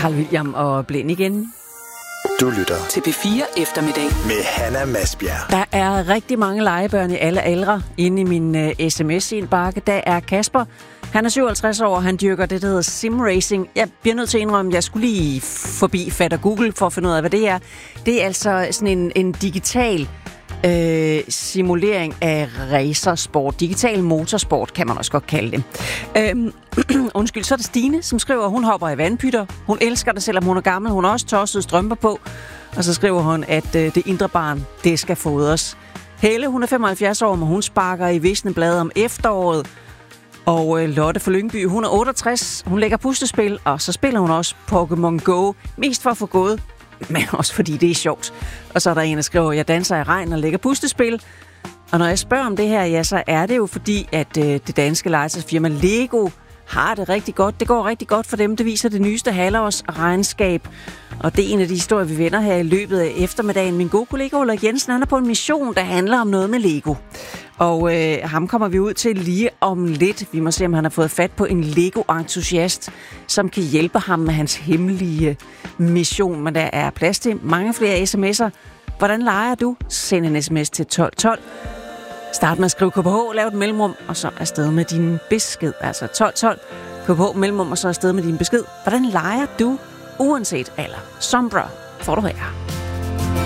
Carl William og Blind igen. Du lytter til P4 Eftermiddag med Hanna Masbjerg. Der er rigtig mange legebørn i alle aldre inde i min sms-indbakke. Der er Kasper. Han er 57 år, han dyrker det, der hedder simracing. Jeg bliver nødt til at indrømme, at jeg skulle lige forbi Fat og Google for at finde ud af, hvad det er. Det er altså sådan en digital simulering af racersport. Digital motorsport, kan man også godt kalde det. Undskyld, så er det Stine, som skriver, at hun hopper i vandpytter. Hun elsker det, selvom hun er gammel. Hun har også tossede strømper på. Og så skriver hun, at det indre barn, det skal fodres. Helle, hun er 75 år, men hun sparker i visne blade om efteråret. Og Lotte fra Lyngby, hun er 68. Hun lægger puslespil, og så spiller hun også Pokémon Go. Mest for at få gået, men også fordi det er sjovt. Og så er der en, der skriver, jeg danser i regn og lægger puslespil. Og når jeg spørger om det her, ja, så er det jo fordi, at det danske legetøjsfirma Lego har det rigtig godt. Det går rigtig godt for dem. Det viser det nyeste halvårsregnskab. Og det er en af de historier, vi vender her i løbet af eftermiddagen. Min gode kollega Ulrik Jensen, han er på en mission, der handler om noget med Lego. Og ham kommer vi ud til lige om lidt. Vi må se, om han har fået fat på en Lego-entusiast, som kan hjælpe ham med hans hemmelige mission. Men der er plads til mange flere sms'er. Hvordan leger du? Send en sms til 1212. Start med at skrive KPH, lav et mellemrum, og så afsted med din besked. Altså 1212, KPH, mellemrum, og så afsted med din besked. Hvordan leger du? Uanset alder. Sombra får du her.